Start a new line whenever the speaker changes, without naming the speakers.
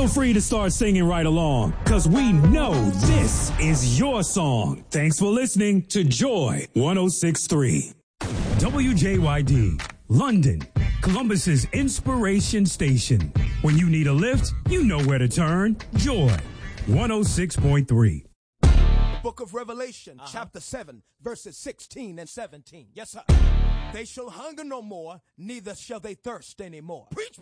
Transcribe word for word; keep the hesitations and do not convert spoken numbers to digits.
Feel free to start singing right along, because we know this is your song. Thanks for listening to Joy one oh six point three. W J Y D, London, Columbus's inspiration station. When you need a lift, you know where to turn. Joy one oh six point three.
Book of Revelation, uh-huh. chapter seven, verses sixteen and seventeen. Yes, sir. They shall hunger no more, neither shall they thirst anymore. Preach,